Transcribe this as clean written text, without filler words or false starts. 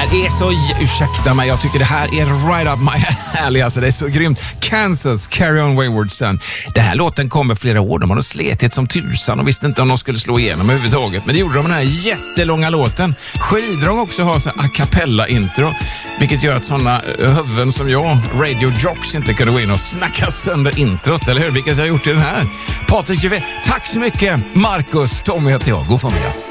här är så, ursäkta mig, jag tycker det här är right up my alley, alltså det är så grymt. Kansas, Carry On Wayward Son. Den här låten kommer flera år, de har sletit som tusan och visste inte om de skulle slå igenom överhuvudtaget, men det gjorde de den här jättelånga låten. Skiddrag också har så a cappella intro, vilket gör att sådana huvuden som jag, radio jocks, inte kunde gå in och snacka sönder introt, eller hur? Vilket jag har gjort i den här. Patrik Juvé, tack så mycket. Marcus, Tommy heter jag, god förmiddag.